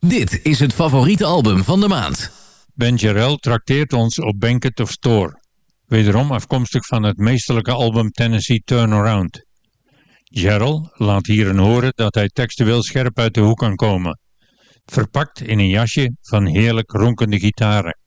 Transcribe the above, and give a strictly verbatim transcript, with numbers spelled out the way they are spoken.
Dit is het favoriete album van de maand. Ben Jarrell trakteert ons op Banquet of Store. Wederom afkomstig van het meesterlijke album Tennessee Turnaround. Jarrell laat hierin horen dat hij textueel scherp uit de hoek kan komen. Verpakt in een jasje van heerlijk ronkende gitaren.